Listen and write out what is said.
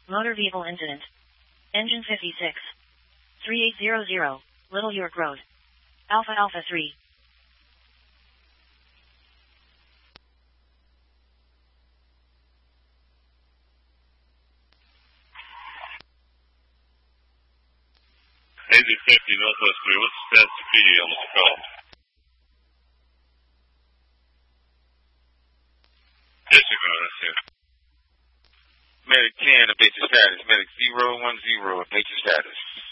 Motor vehicle incident. Engine 56. 3800, Little York Road. Alpha Alpha 3. AZ50 Northwest 3, what's the status of PD on this call? Yes, you're going to see. Medic 10, update your status. Medic 010, update your status.